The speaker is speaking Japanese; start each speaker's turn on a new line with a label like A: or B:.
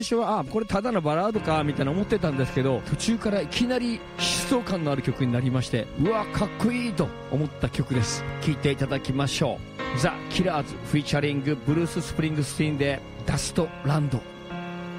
A: 初はこれただのバラードかみたいな思ってたんですけど、途中からいきなり疾走感のある曲になりまして、うわかっこいいと思った曲です。聴いていただきましょう。ザ・キラーズフィーチャリングブルース・スプリングスティーンでダストランド。